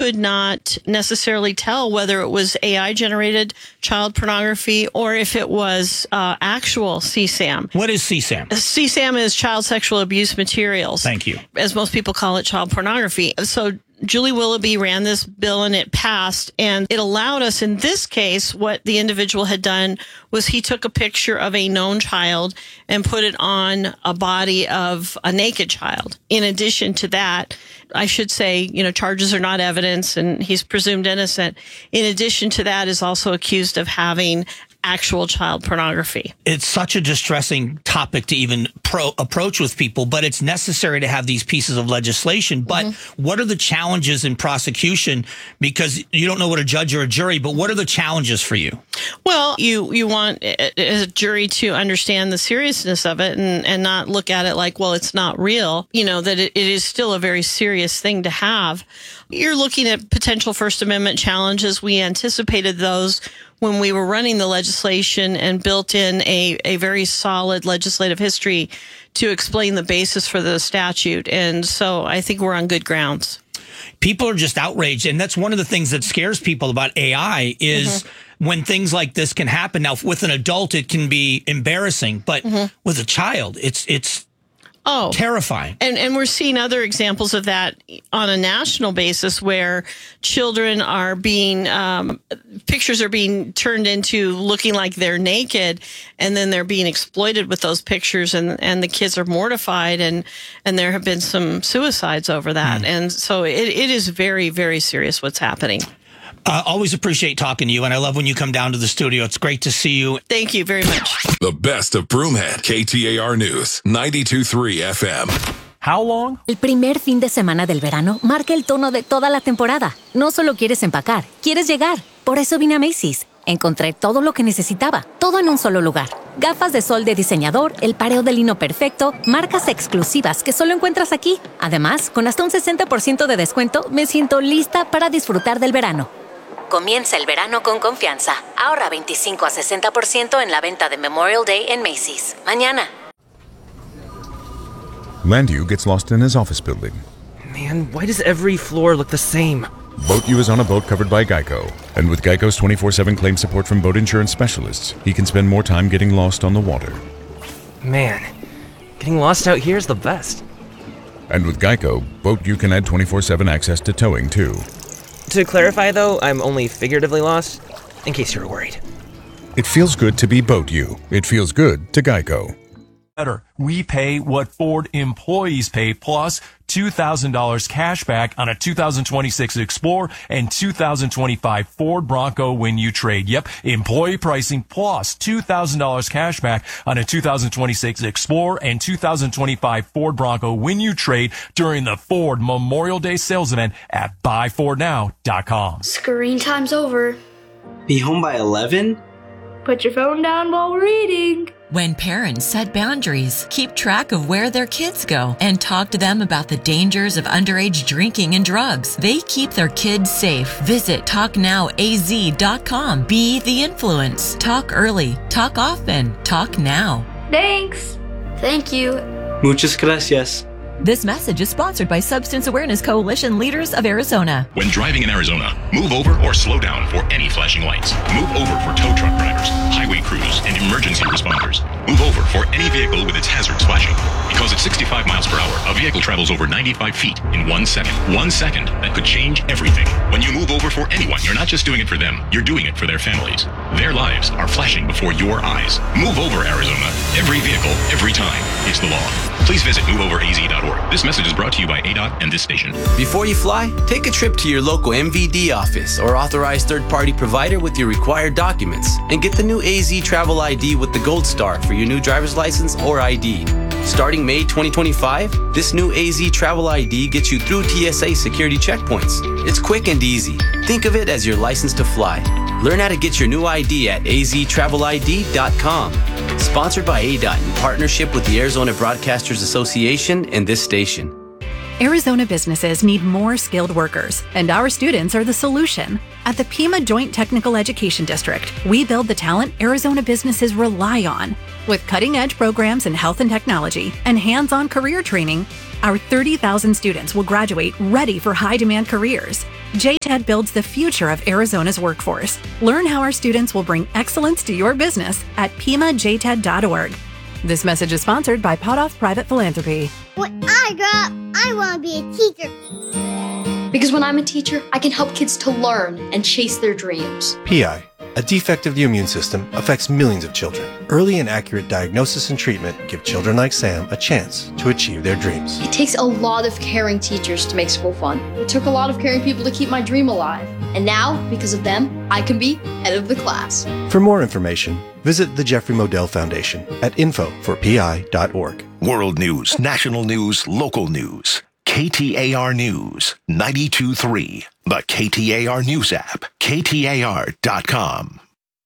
could not necessarily tell whether it was AI-generated child pornography or if it was actual CSAM. What is CSAM? CSAM is child sexual abuse materials. Thank you. As most people call it, child pornography. So Julie Willoughby ran this bill and it passed, and it allowed us, in this case, what the individual had done was he took a picture of a known child and put it on a body of a naked child. In addition to that, I should say, charges are not evidence and he's presumed innocent. In addition to that, is also accused of having actual child pornography. It's such a distressing topic to even approach with people, but it's necessary to have these pieces of legislation. But what are the challenges in prosecution? Because you don't know what a judge or a jury, but what are the challenges for you? Well, you want a jury to understand the seriousness of it and not look at it like, well, it's not real, that it is still a very serious thing to have. You're looking at potential First Amendment challenges. We anticipated those when we were running the legislation and built in a very solid legislative history to explain the basis for the statute. And so I think we're on good grounds. People are just outraged. And that's one of the things that scares people about AI is when things like this can happen. Now, with an adult, it can be embarrassing, but with a child, it's terrifying. And we're seeing other examples of that on a national basis where children are being, pictures are being turned into looking like they're naked, and then they're being exploited with those pictures, and the kids are mortified, and there have been some suicides over that. And so it is very, very serious what's happening. Always appreciate talking to you, and I love when you come down to the studio. It's great to see you. Thank you very much. The best of Broomhead, KTAR News, 92.3 FM. How long? El primer fin de semana del verano marca el tono de toda la temporada. No solo quieres empacar, quieres llegar. Por eso vine a Macy's. Encontré todo lo que necesitaba, todo en un solo lugar. Gafas de sol de diseñador, el pareo de lino perfecto, marcas exclusivas que solo encuentras aquí. Además, con hasta un 60% de descuento, me siento lista para disfrutar del verano. Comienza el verano con confianza. Ahorra 25 a 60% en la venta de Memorial Day en Macy's. Mañana. Landu gets lost in his office building. Man, why does every floor look the same? BoatU is on a boat covered by Geico. And with Geico's 24/7 claim support from boat insurance specialists, he can spend more time getting lost on the water. Man, getting lost out here is the best. And with Geico, BoatU can add 24/7 access to towing, too. To clarify, though, I'm only figuratively lost, in case you're worried. It feels good to be BoatU. It feels good to Geico. We pay what Ford employees pay, plus $2,000 cash back on a 2026 Explorer and 2025 Ford Bronco when you trade. Yep, employee pricing plus $2,000 cash back on a 2026 Explorer and 2025 Ford Bronco when you trade during the Ford Memorial Day sales event at buyfordnow.com. Screen time's over. Be home by 11? Put your phone down while we're eating. When parents set boundaries, keep track of where their kids go, and talk to them about the dangers of underage drinking and drugs, they keep their kids safe. Visit TalkNowAZ.com. Be the influence. Talk early. Talk often. Talk now. Thanks. Thank you. Muchas gracias. This message is sponsored by Substance Awareness Coalition Leaders of Arizona. When driving in Arizona, move over or slow down for any flashing lights. Move over for tow truck drivers, highway crews, and emergency responders. Move over for any vehicle with its hazards flashing. Because at 65 miles per hour, a vehicle travels over 95 feet in 1 second. 1 second that could change everything. When you move over for anyone, you're not just doing it for them, you're doing it for their families. Their lives are flashing before your eyes. Move over, Arizona. Every vehicle, every time. It's the law. Please visit moveoveraz.org. This message is brought to you by ADOT and this station. Before you fly, take a trip to your local MVD office or authorized third-party provider with your required documents and get the new AZ Travel ID with the Gold Star for your new driver's license or ID. Starting May 2025, this new AZ Travel ID gets you through TSA security checkpoints. It's quick and easy. Think of it as your license to fly. Learn how to get your new ID at aztravelid.com. Sponsored by ADOT in partnership with the Arizona Broadcasters Association and this station. Arizona businesses need more skilled workers, and our students are the solution. At the Pima Joint Technical Education District, we build the talent Arizona businesses rely on. With cutting-edge programs in health and technology and hands-on career training, our 30,000 students will graduate ready for high-demand careers. JTED builds the future of Arizona's workforce. Learn how our students will bring excellence to your business at PIMAJTED.org. This message is sponsored by Potoff Private Philanthropy. When I grow up, I want to be a teacher. Because when I'm a teacher, I can help kids to learn and chase their dreams. PI, a defect of the immune system, affects millions of children. Early and accurate diagnosis and treatment give children like Sam a chance to achieve their dreams. It takes a lot of caring teachers to make school fun. It took a lot of caring people to keep my dream alive. And now, because of them, I can be head of the class. For more information, visit the Jeffrey Modell Foundation at info4pi.org. World news, national news, local news. KTAR News, 92.3. The KTAR News app, KTAR.com.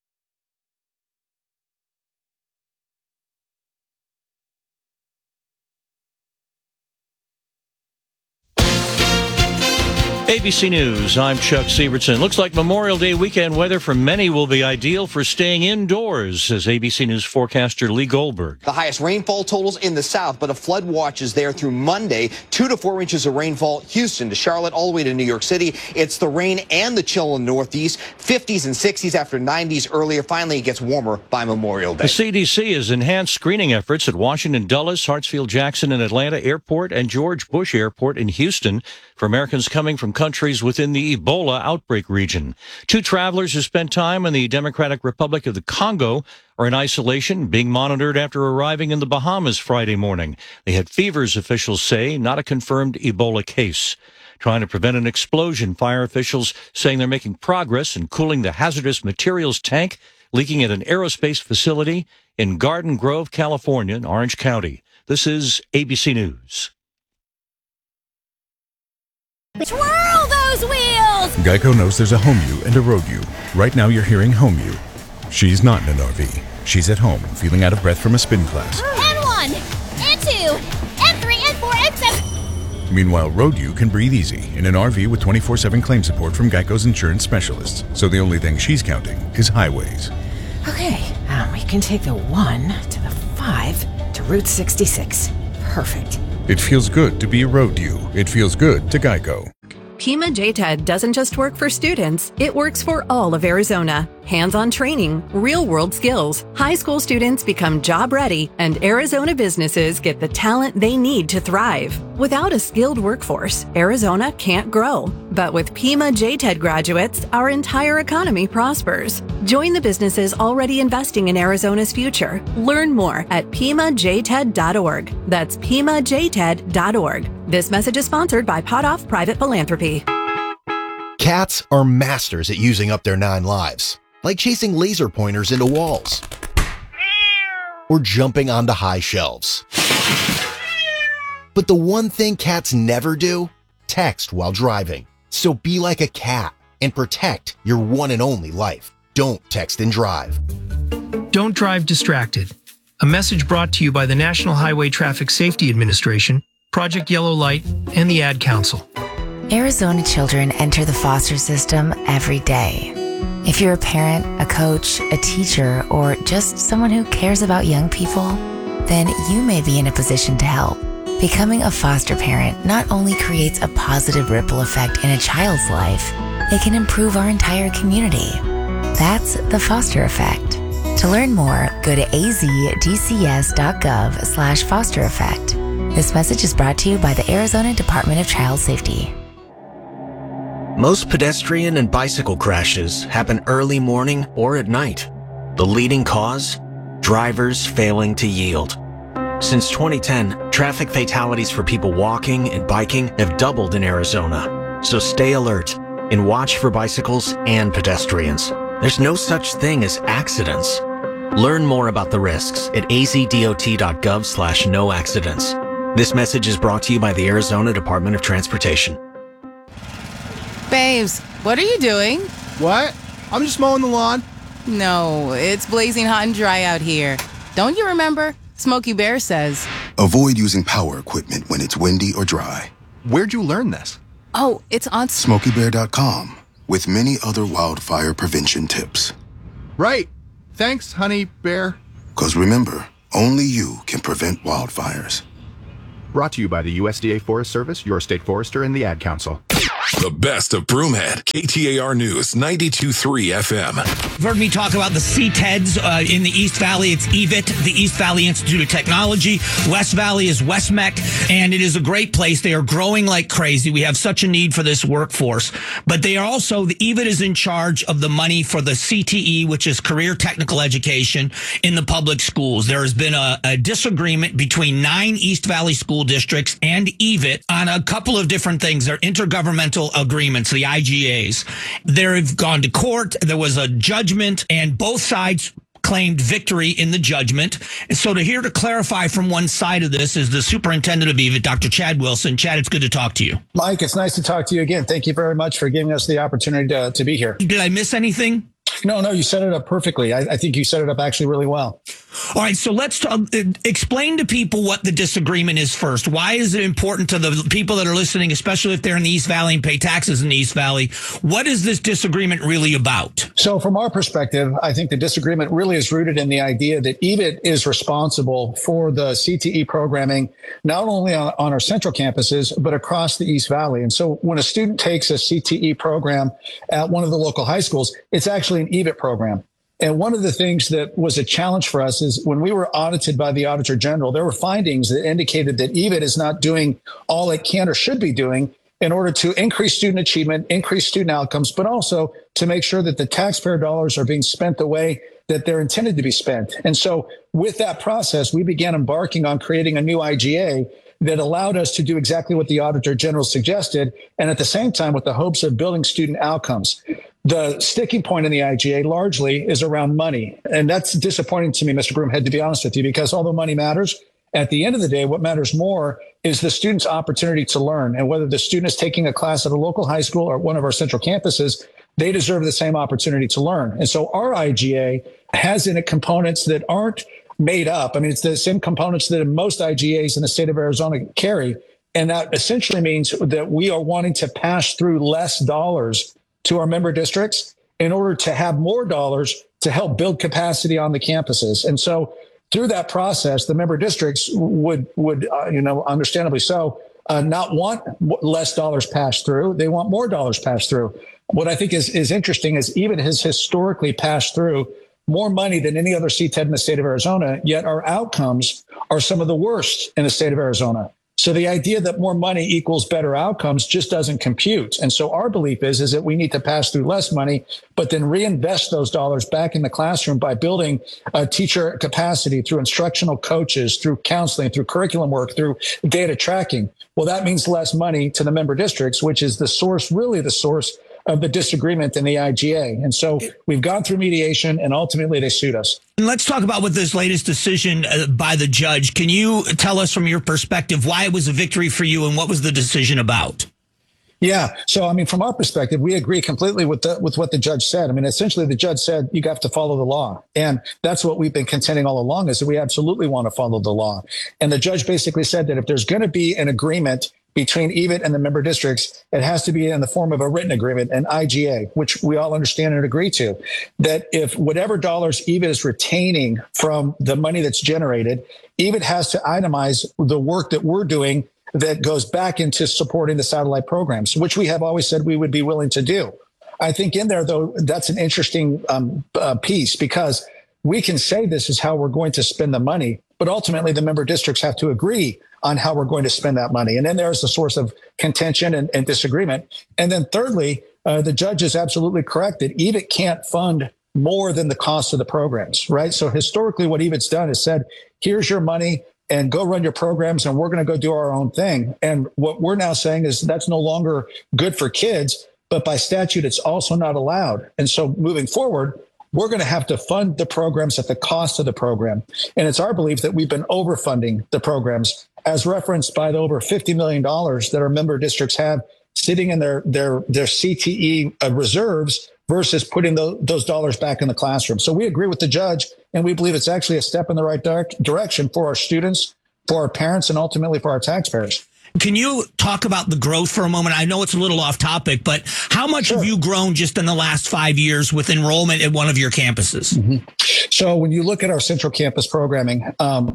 ABC News, I'm Chuck Sievertson. Looks like Memorial Day weekend weather for many will be ideal for staying indoors, says ABC News forecaster Lee Goldberg. The highest rainfall totals in the south, but a flood watch is there through Monday. 2 to 4 inches of rainfall, Houston to Charlotte, all the way to New York City. It's the rain and the chill in the northeast. 50s and 60s after 90s earlier. Finally, it gets warmer by Memorial Day. The CDC has enhanced screening efforts at Washington Dulles, Hartsfield-Jackson in Atlanta Airport, and George Bush Airport in Houston for Americans coming from countries within the Ebola outbreak region. 2 travelers who spent time in the Democratic Republic of the Congo are in isolation, being monitored after arriving in the Bahamas Friday morning. They had fevers, officials say, not a confirmed Ebola case. Trying to prevent an explosion, fire officials saying they're making progress in cooling the hazardous materials tank leaking at an aerospace facility in Garden Grove, California, in Orange County. This is ABC News. Twirl those wheels! Geico knows there's a home you and a road you. Right now you're hearing home you. She's not in an RV. She's at home, feeling out of breath from a spin class. N1, N2, N3, N4, N7. Meanwhile, road you can breathe easy in an RV with 24/7 claim support from Geico's insurance specialists. So the only thing she's counting is highways. Okay, we can take the 1 to the 5 to Route 66. Perfect. It feels good to be a road you. It feels good to Geico. PIMA-JTED doesn't just work for students, it works for all of Arizona. Hands-on training, real-world skills, high school students become job-ready, and Arizona businesses get the talent they need to thrive. Without a skilled workforce, Arizona can't grow. But with PIMA-JTED graduates, our entire economy prospers. Join the businesses already investing in Arizona's future. Learn more at PIMAJTED.org. That's PIMAJTED.org. This message is sponsored by Potoff Private Philanthropy. Cats are masters at using up their 9 lives, like chasing laser pointers into walls or jumping onto high shelves. But the one thing cats never do? Text while driving. So be like a cat and protect your one and only life. Don't text and drive. Don't drive distracted. A message brought to you by the National Highway Traffic Safety Administration, Project Yellow Light, and the Ad Council. Arizona children enter the foster system every day. If you're a parent, a coach, a teacher, or just someone who cares about young people, then you may be in a position to help. Becoming a foster parent not only creates a positive ripple effect in a child's life, it can improve our entire community. That's the foster effect. To learn more, go to azdcs.gov/foster effect. This message is brought to you by the Arizona Department of Child Safety. Most pedestrian and bicycle crashes happen early morning or at night. The leading cause? Drivers failing to yield. Since 2010, traffic fatalities for people walking and biking have doubled in Arizona. So stay alert and watch for bicycles and pedestrians. There's no such thing as accidents. Learn more about the risks at azdot.gov/no accidents. This message is brought to you by the Arizona Department of Transportation. Babes, what are you doing? What? I'm just mowing the lawn. No, it's blazing hot and dry out here. Don't you remember? Smokey Bear says, avoid using power equipment when it's windy or dry. Where'd you learn this? Oh, it's on SmokeyBear.com with many other wildfire prevention tips. Right. Thanks, honey bear. 'Cause remember, Only you can prevent wildfires. Brought to you by the USDA Forest Service, your state forester, and the Ad Council. The best of Broomhead, KTAR News, 92.3 FM. You've heard me talk about the CTEDs in the East Valley. It's EVIT, the East Valley Institute of Technology. West Valley is WestMech, and it is a great place. They are growing like crazy. We have such a need for this workforce. But they are also, the EVIT is in charge of the money for the CTE, which is Career Technical Education, in the public schools. There has been a disagreement between 9 East Valley school districts and EVIT on a couple of different things. They're intergovernmental agreements, the IGAs. They've gone to court. There was a judgment, and both sides claimed victory in the judgment. And so to clarify from one side of this is the superintendent of EVIT, Dr. Chad Wilson. Chad, it's good to talk to you. Mike, it's nice to talk to you again. Thank you very much for giving us the opportunity to be here. Did I miss anything? No, you set it up perfectly. I think you set it up actually really well. All right, so let's explain to people what the disagreement is first. Why is it important to the people that are listening, especially if they're in the East Valley and pay taxes in the East Valley? What is this disagreement really about? So from our perspective, I think the disagreement really is rooted in the idea that EVIT is responsible for the CTE programming, not only on our central campuses, but across the East Valley. And so when a student takes a CTE program at one of the local high schools, it's actually an EVIT program. And one of the things that was a challenge for us is when we were audited by the Auditor General, there were findings that indicated that EVIT is not doing all it can or should be doing in order to increase student achievement, increase student outcomes, but also to make sure that the taxpayer dollars are being spent the way that they're intended to be spent. And so with that process, we began embarking on creating a new IGA that allowed us to do exactly what the Auditor General suggested, and at the same time with the hopes of building student outcomes. The sticking point in the IGA largely is around money. And that's disappointing to me, Mr. Broomhead, to be honest with you, because although money matters, at the end of the day, what matters more is the student's opportunity to learn. And whether the student is taking a class at a local high school or one of our central campuses, they deserve the same opportunity to learn. And so our IGA has in it components that aren't made up. I mean, it's the same components that most IGAs in the state of Arizona carry. And that essentially means that we are wanting to pass through less dollars to our member districts in order to have more dollars to help build capacity on the campuses. And so through that process, the member districts would understandably so, not want less dollars passed through. They want more dollars passed through. What I think is interesting is EVIT has historically passed through more money than any other CTED in the state of Arizona, yet our outcomes are some of the worst in the state of Arizona. So the idea that more money equals better outcomes just doesn't compute. And so our belief is that we need to pass through less money, but then reinvest those dollars back in the classroom by building teacher capacity through instructional coaches, through counseling, through curriculum work, through data tracking. Well, that means less money to the member districts, which is the source of the disagreement in the IGA. And so we've gone through mediation and ultimately they sued us. And let's talk about what this latest decision by the judge. Can you tell us from your perspective why it was a victory for you and what was the decision about? Yeah. So, I mean, from our perspective, we agree completely with what the judge said. I mean, essentially, the judge said you have to follow the law. And that's what we've been contending all along, is that we absolutely want to follow the law. And the judge basically said that if there's going to be an agreement between EVIT and the member districts, it has to be in the form of a written agreement, an IGA, which we all understand and agree to, that if whatever dollars EVIT is retaining from the money that's generated, EVIT has to itemize the work that we're doing that goes back into supporting the satellite programs, which we have always said we would be willing to do. I think in there, though, that's an interesting piece, because we can say this is how we're going to spend the money, but ultimately the member districts have to agree on how we're going to spend that money. And then there's the source of contention and disagreement. And then thirdly, the judge is absolutely correct that EVIT can't fund more than the cost of the programs, right? So historically, what EVIT's done is said, here's your money and go run your programs and we're going to go do our own thing. And what we're now saying is that's no longer good for kids, but by statute, it's also not allowed. And so moving forward, we're going to have to fund the programs at the cost of the program. And it's our belief that we've been overfunding the programs, as referenced by the over $50 million that our member districts have sitting in their CTE reserves versus putting those dollars back in the classroom. So we agree with the judge, and we believe it's actually a step in the right direction for our students, for our parents, and ultimately for our taxpayers. Can you talk about the growth for a moment? I know it's a little off topic, but how much have you grown just in the last 5 years with enrollment at one of your campuses? Mm-hmm. So when you look at our central campus programming,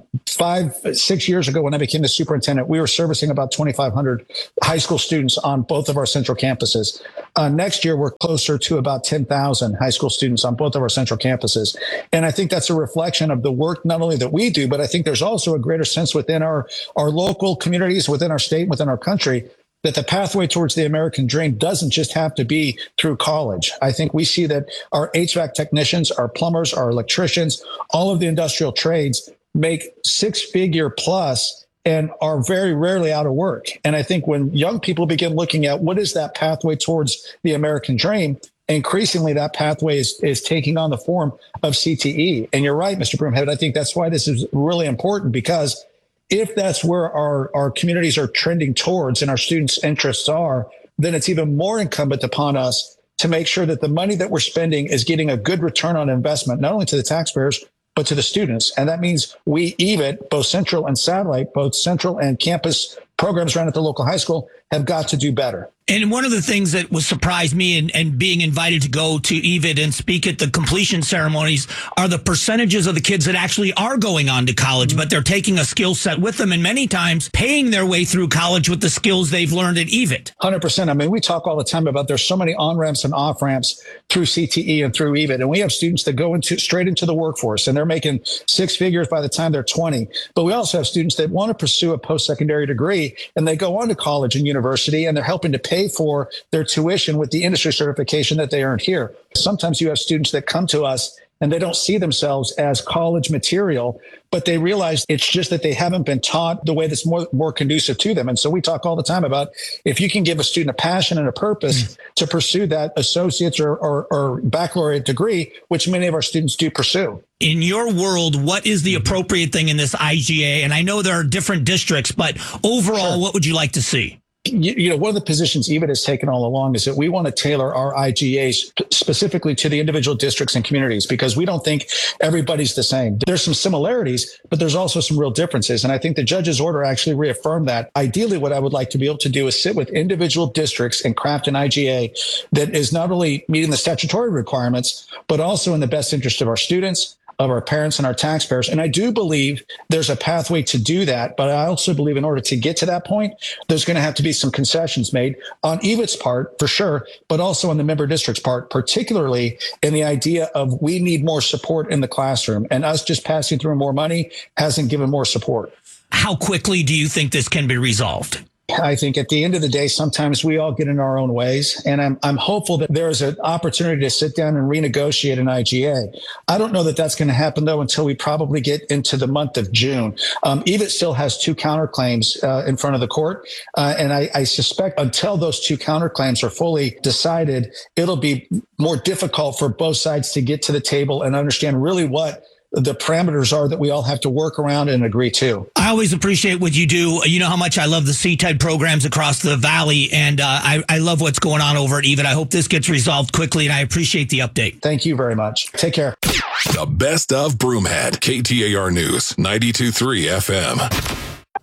5-6 years ago when I became the superintendent, we were servicing about 2,500 high school students on both of our central campuses. Next year, we're closer to about 10,000 high school students on both of our central campuses. And I think that's a reflection of the work not only that we do, but I think there's also a greater sense within our local communities, within our state, within our country, that the pathway towards the American dream doesn't just have to be through college. I think we see that our HVAC technicians, our plumbers, our electricians, all of the industrial trades make 6-figure plus and are very rarely out of work. And I think when young people begin looking at what is that pathway towards the American dream, increasingly that pathway is taking on the form of CTE. And you're right, Mr. Broomhead. I think that's why this is really important, because if that's where our communities are trending towards and our students' interests are, then it's even more incumbent upon us to make sure that the money that we're spending is getting a good return on investment, not only to the taxpayers, but to the students. And that means we, EVIT, both central and satellite, both central and campus programs around at the local high school, have got to do better. And one of the things that was surprised me and being invited to go to EVIT and speak at the completion ceremonies are the percentages of the kids that actually are going on to college, but they're taking a skill set with them and many times paying their way through college with the skills they've learned at EVIT. 100%. I mean, we talk all the time about there's so many on-ramps and off-ramps through CTE and through EVIT. And we have students that go straight into the workforce and they're making 6 figures by the time they're 20. But we also have students that want to pursue a post-secondary degree and they go on to college and university and they're helping to pay for their tuition with the industry certification that they earned here. Sometimes you have students that come to us and they don't see themselves as college material, but they realize it's just that they haven't been taught the way that's more conducive to them. And so we talk all the time about if you can give a student a passion and a purpose to pursue that associate's or baccalaureate degree, which many of our students do pursue. In your world, what is the appropriate thing in this IGA? And I know there are different districts, but overall, What would you like to see? You know, one of the positions EVIT has taken all along is that we want to tailor our IGAs specifically to the individual districts and communities, because we don't think everybody's the same. There's some similarities, but there's also some real differences. And I think the judge's order actually reaffirmed that. Ideally, what I would like to be able to do is sit with individual districts and craft an IGA that is not only meeting the statutory requirements, but also in the best interest of our students, of our parents and our taxpayers. And I do believe there's a pathway to do that. But I also believe in order to get to that point, there's going to have to be some concessions made on EVIT's part, for sure, but also on the member district's part, particularly in the idea of we need more support in the classroom. And us just passing through more money hasn't given more support. How quickly do you think this can be resolved? I think at the end of the day, sometimes we all get in our own ways. And I'm hopeful that there is an opportunity to sit down and renegotiate an IGA. I don't know that that's going to happen, though, until we probably get into the month of June. EVIT still has 2 counterclaims in front of the court. And I suspect until those 2 counterclaims are fully decided, it'll be more difficult for both sides to get to the table and understand really what the parameters are that we all have to work around and agree to. I always appreciate what you do. You know how much I love the CTED programs across the valley, and I love what's going on over at EVIT. I hope this gets resolved quickly, and I appreciate the update. Thank you very much. Take care. The best of Broomhead, KTAR News, 92.3 FM.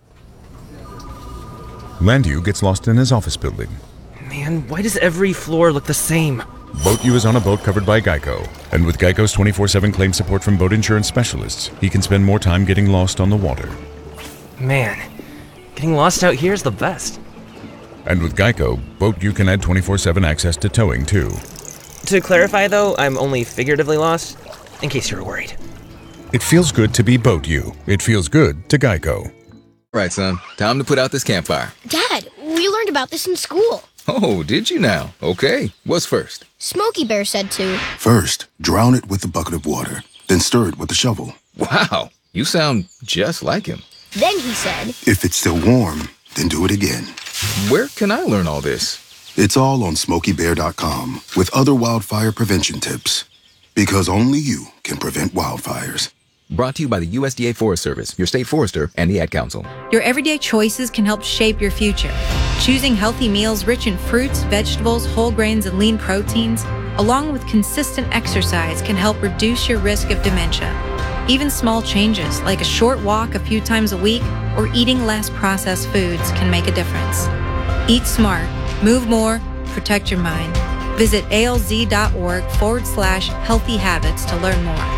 Landu gets lost in his office building. Man, why does every floor look the same? Boat U is on a boat covered by Geico. And with Geico's 24/7 claim support from boat insurance specialists, he can spend more time getting lost on the water. Man, getting lost out here is the best. And with Geico, Boat U can add 24/7 access to towing, too. To clarify, though, I'm only figuratively lost, in case you were worried. It feels good to be Boat U. It feels good to Geico. Right, son. Time to put out this campfire. Dad, we learned about this in school. Oh, did you now? Okay. What's first? Smokey Bear said to. First, drown it with a bucket of water, then stir it with a shovel. Wow, you sound just like him. Then he said. If it's still warm, then do it again. Where can I learn all this? It's all on SmokeyBear.com with other wildfire prevention tips. Because only you can prevent wildfires. Brought to you by the USDA Forest Service, your state forester, and the Ad Council. Your everyday choices can help shape your future. Choosing healthy meals rich in fruits, vegetables, whole grains, and lean proteins, along with consistent exercise, can help reduce your risk of dementia. Even small changes, like a short walk a few times a week or eating less processed foods, can make a difference. Eat smart, move more, protect your mind. Visit alz.org/healthy habits to learn more.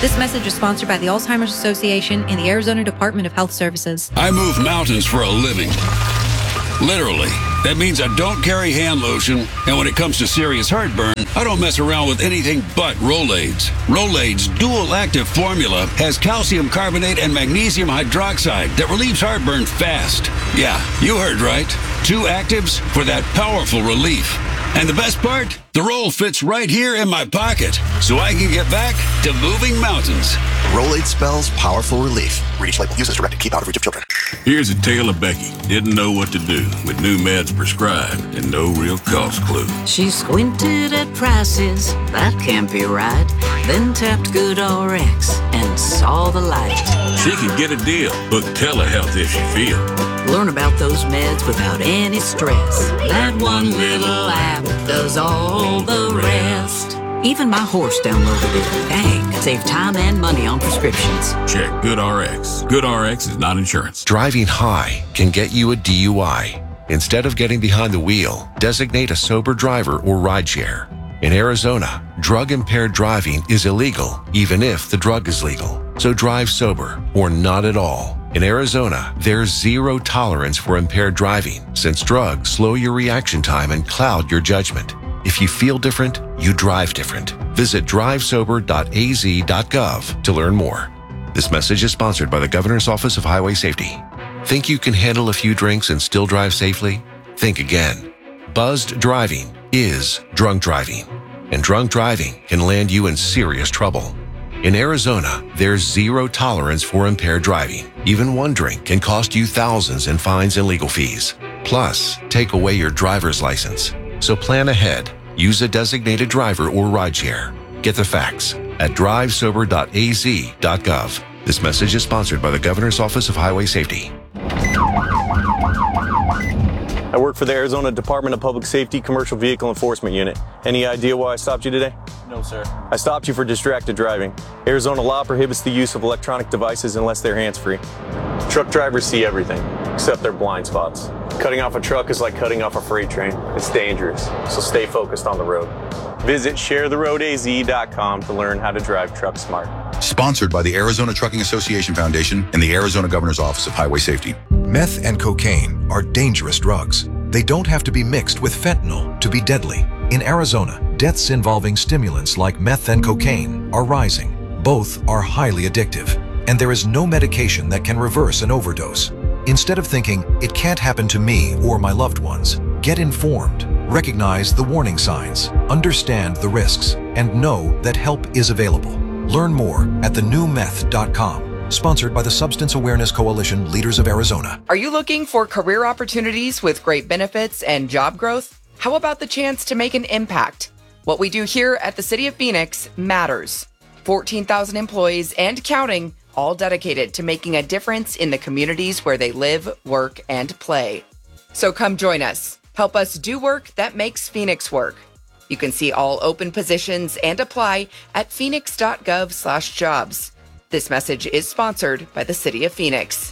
This message is sponsored by the Alzheimer's Association and the Arizona Department of Health Services. I move mountains for a living. Literally. That means I don't carry hand lotion, and when it comes to serious heartburn, I don't mess around with anything but Rolaids. Rolaids' dual-active formula has calcium carbonate and magnesium hydroxide that relieves heartburn fast. Yeah, you heard right. 2 actives for that powerful relief. And the best part? The roll fits right here in my pocket, so I can get back to moving mountains. Rolade spells powerful relief. Read each label. Use as directed. Keep out of reach of children. Here's a tale of Becky. Didn't know what to do with new meds prescribed and no real cost clue. She squinted at prices, that can't be right. Then tapped GoodRx and saw the light. She could get a deal. Book telehealth if she feel. Learn about those meds without any stress. That one little app does all the rest. Even my horse downloaded it. Dang, save time and money on prescriptions. Check GoodRx. GoodRx is not insurance. Driving high can get you a DUI. Instead of getting behind the wheel, designate a sober driver or rideshare. In Arizona, drug-impaired driving is illegal, even if the drug is legal. So drive sober or not at all. In Arizona, there's zero tolerance for impaired driving, since drugs slow your reaction time and cloud your judgment. If you feel different, you drive different. Visit drivesober.az.gov to learn more. This message is sponsored by the Governor's Office of Highway Safety. Think you can handle a few drinks and still drive safely? Think again. Buzzed driving is drunk driving, and drunk driving can land you in serious trouble. In Arizona, there's zero tolerance for impaired driving. Even one drink can cost you thousands in fines and legal fees. Plus, take away your driver's license. So plan ahead. Use a designated driver or rideshare. Get the facts at drivesober.az.gov. This message is sponsored by the Governor's Office of Highway Safety. I work for the Arizona Department of Public Safety Commercial Vehicle Enforcement Unit. Any idea why I stopped you today? No, sir. I stopped you for distracted driving. Arizona law prohibits the use of electronic devices unless they're hands-free. Truck drivers see everything, except their blind spots. Cutting off a truck is like cutting off a freight train. It's dangerous, so stay focused on the road. Visit sharetheroadaz.com to learn how to drive truck smart. Sponsored by the Arizona Trucking Association Foundation and the Arizona Governor's Office of Highway Safety. Meth and cocaine are dangerous drugs. They don't have to be mixed with fentanyl to be deadly. In Arizona, deaths involving stimulants like meth and cocaine are rising. Both are highly addictive, and there is no medication that can reverse an overdose. Instead of thinking, it can't happen to me or my loved ones, get informed, recognize the warning signs, understand the risks, and know that help is available. Learn more at thenewmeth.com. Sponsored by the Substance Awareness Coalition Leaders of Arizona. Are you looking for career opportunities with great benefits and job growth? How about the chance to make an impact? What we do here at the City of Phoenix matters. 14,000 employees and counting, all dedicated to making a difference in the communities where they live, work, and play. So come join us. Help us do work that makes Phoenix work. You can see all open positions and apply at phoenix.gov/jobs. This message is sponsored by the City of Phoenix.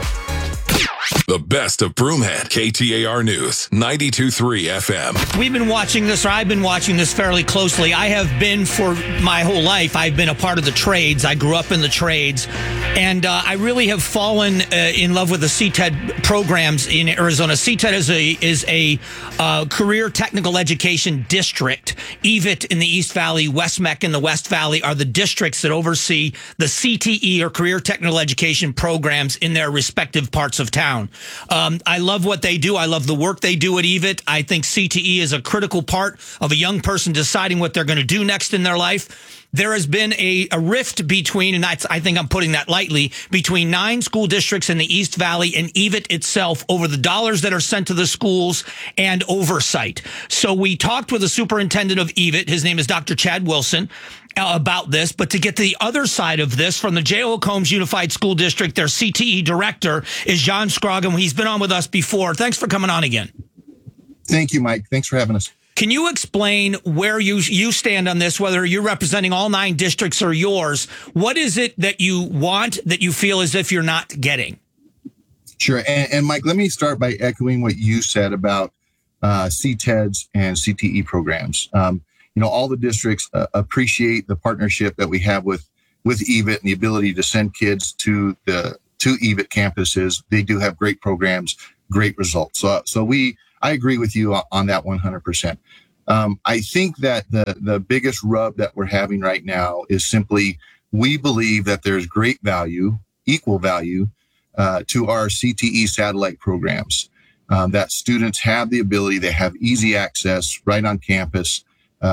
The best of Broomhead, KTAR News, 92.3 FM. We've been watching this, or I've been watching this fairly closely. I have been for my whole life. I've been a part of the trades. I grew up in the trades. And I really have fallen in love with the CTED programs in Arizona. CTED is a career technical education district. EVIT in the East Valley, West MEC in the West Valley are the districts that oversee the CTE, or career technical education programs, in their respective parts of town. I love what they do. I love the work they do at EVIT. I think CTE is a critical part of a young person deciding what they're going to do next in their life. There has been a rift between, and that's, I think I'm putting that lightly, between 9 school districts in the East Valley and EVIT itself over the dollars that are sent to the schools and oversight. So we talked with the superintendent of EVIT. His name is Dr. Chad Wilson. About this, but to get to the other side of this, from the J.O. Combs Unified School District, their CTE director is John Scroggin. He's been on with us before. Thanks for coming on again. Thank you, Mike. Thanks for having us. Can you explain where you stand on this, whether you're representing all 9 districts or yours? What is it that you want that you feel as if you're not getting? Sure. And Mike, let me start by echoing what you said about CTEDs and CTE programs. All the districts appreciate the partnership that we have with with EVIT and the ability to send kids to EVIT campuses, they do have great programs, great results. So I agree with you on that 100%. I think that the biggest rub that we're having right now is simply we believe that there's great value, equal value, to our CTE satellite programs, that students have the ability, they have easy access right on campus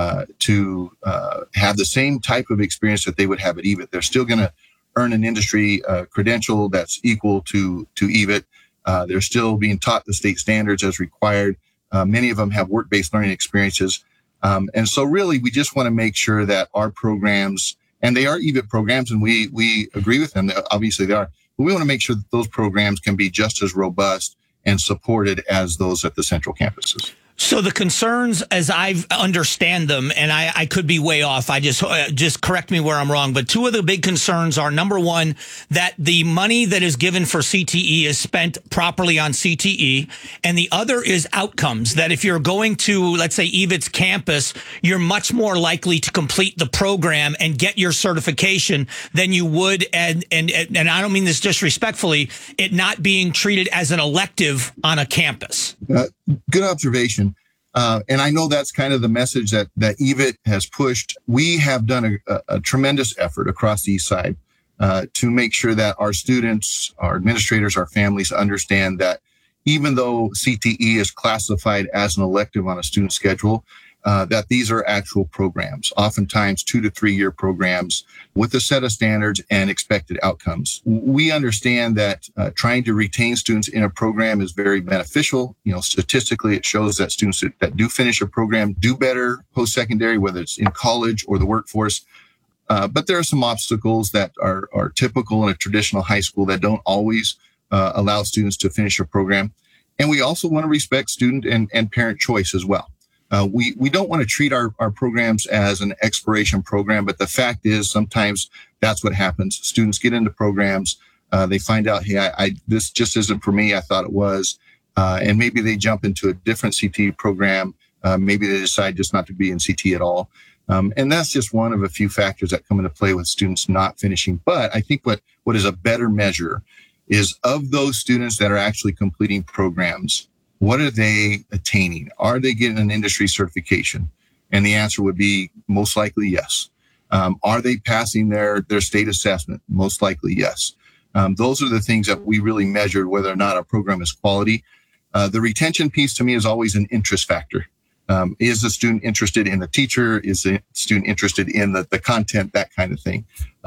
to have the same type of experience that they would have at EVIT. They're still going to earn an industry credential that's equal to EVIT. They're still being taught the state standards as required. Many of them have work-based learning experiences. And so really, we just want to make sure that our programs, and they are EVIT programs, and we agree with them. Obviously, they are. But we want to make sure that those programs can be just as robust and supported as those at the central campuses. So the concerns, as I understand them, and I could be way off, I just correct me where I'm wrong, but two of the big concerns are, number one, that the money that is given for CTE is spent properly on CTE, and the other is outcomes, that if you're going to, let's say, EVIT's campus, you're much more likely to complete the program and get your certification than you would, and I don't mean this disrespectfully, it not being treated as an elective on a campus. Good observation. And I know that's kind of the message that EVIT has pushed. We have done a tremendous effort across the East Side to make sure that our students, our administrators, our families understand that even though CTE is classified as an elective on a student schedule, that these are actual programs, oftentimes 2 to 3 year programs with a set of standards and expected outcomes. We understand that trying to retain students in a program is very beneficial. You know, statistically, it shows that students that do finish a program do better post-secondary, whether it's in college or the workforce. But there are some obstacles that are typical in a traditional high school that don't always allow students to finish a program. And we also want to respect student and parent choice as well. We don't want to treat our programs as an exploration program, but the fact is sometimes that's what happens. Students get into programs, they find out, hey, this just isn't for me. I thought it was. And maybe they jump into a different CT program. Maybe they decide just not to be in CT at all. And that's just one of a few factors that come into play with students not finishing. But I think what is a better measure is of those students that are actually completing programs, what are they attaining? Are they getting an industry certification? And the answer would be most likely yes. Are they passing their state assessment? Most likely yes. Those are the things that we really measured whether or not a program is quality. The retention piece to me is always an interest factor. Is the student interested in the teacher? Is the student interested in the content, that kind of thing?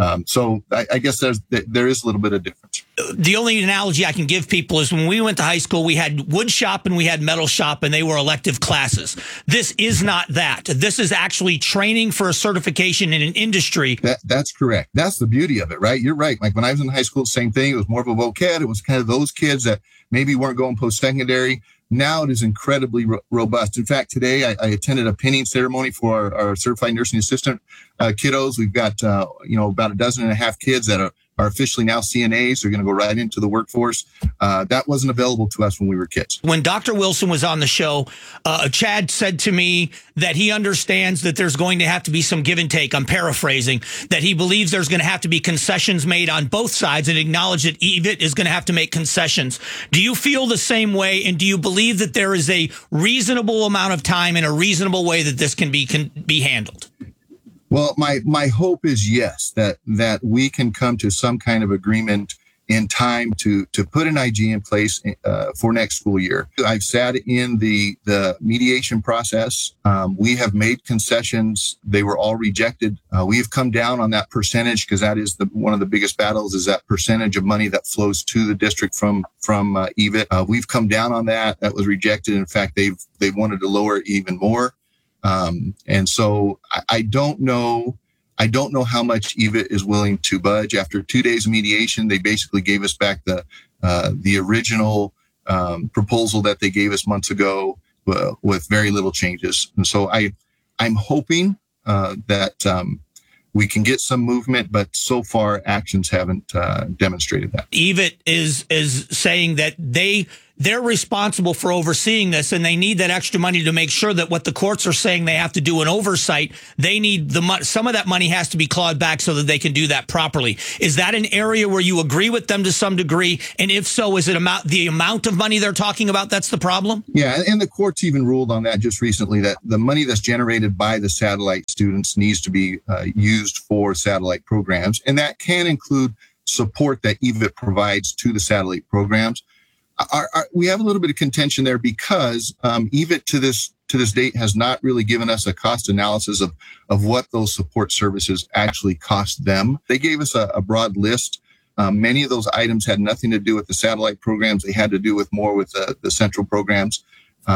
So I guess there is a little bit of difference. The only analogy I can give people is when we went to high school, we had wood shop and we had metal shop, and they were elective classes. This is not that. This is actually training for a certification in an industry. That's correct. That's the beauty of it, right? You're right. Like when I was in high school, same thing. It was more of a voc ed. It was kind of those kids that maybe weren't going post-secondary. Now it is incredibly robust. In fact, today I attended a pinning ceremony for our certified nursing assistant kiddos. We've got about 12.5 kids that are officially now CNAs. They're going to go right into the workforce. That wasn't available to us when we were kids. When Dr. Wilson was on the show, Chad said to me that he understands that there's going to have to be some give and take. I'm paraphrasing, that he believes there's going to have to be concessions made on both sides, and acknowledge that EVIT is going to have to make concessions. Do you feel the same way? And do you believe that there is a reasonable amount of time and a reasonable way that this can be handled? Well, my hope is yes, that we can come to some kind of agreement in time to put an IG in place for next school year. I've sat in the mediation process. We have made concessions. They were all rejected. We have come down on that percentage because that is one of the biggest battles, is that percentage of money that flows to the district from EVIT. We've come down on that. That was rejected. In fact, they've wanted to lower it even more. And so I don't know how much EVIT is willing to budge. After 2 days of mediation, they basically gave us back the original proposal that they gave us months ago with very little changes. And so I'm hoping that we can get some movement, but so far actions haven't demonstrated that. EVIT is saying that they they're responsible for overseeing this, and they need that extra money to make sure that what the courts are saying they have to do an oversight, they need some of that money has to be clawed back so that they can do that properly. Is that an area where you agree with them to some degree? And if so, is it the amount of money they're talking about that's the problem? Yeah, and the courts even ruled on that just recently, that the money that's generated by the satellite students needs to be used for satellite programs, and that can include support that EVIT provides to the satellite programs. We have a little bit of contention there because EVIT to this date has not really given us a cost analysis of what those support services actually cost them. They gave us a broad list. Many of those items had nothing to do with the satellite programs. They had to do with more with the central programs.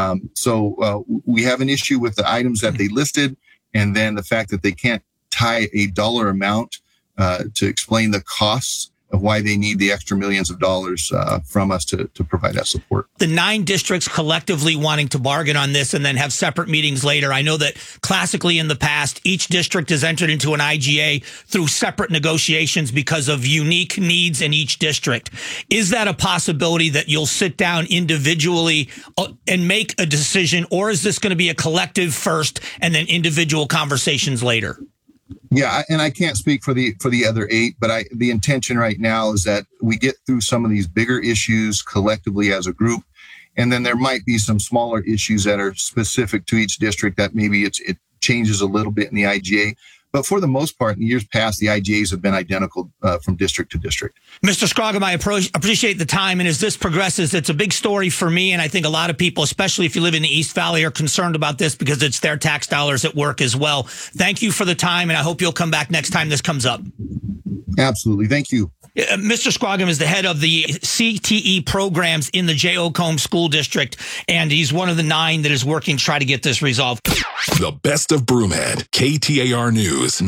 So we have an issue with the items that they listed, and then the fact that they can't tie a dollar amount to explain the costs of why they need the extra millions of dollars from us to provide that support. The 9 districts collectively wanting to bargain on this and then have separate meetings later. I know that classically in the past, each district has entered into an IGA through separate negotiations because of unique needs in each district. Is that a possibility that you'll sit down individually and make a decision, or is this going to be a collective first and then individual conversations later? Yeah, and I can't speak for the other 8, but the intention right now is that we get through some of these bigger issues collectively as a group, and then there might be some smaller issues that are specific to each district that maybe it changes a little bit in the IGA. But for the most part, in years past, the IGAs have been identical from district to district. Mr. Scroggum, I appreciate the time. And as this progresses, it's a big story for me. And I think a lot of people, especially if you live in the East Valley, are concerned about this because it's their tax dollars at work as well. Thank you for the time. And I hope you'll come back next time this comes up. Absolutely. Thank you. Mr. Scroggum is the head of the CTE programs in the J.O. Combs School District, and he's one of the 9 that is working to try to get this resolved. The best of Broomhead, KTAR News